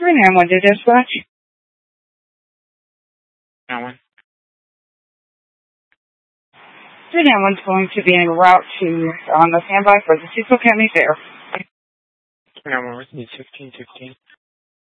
391 to dispatch. 91. 391 is going to be en route to on the standby for the Cecil County Fair. 391 with me 1615.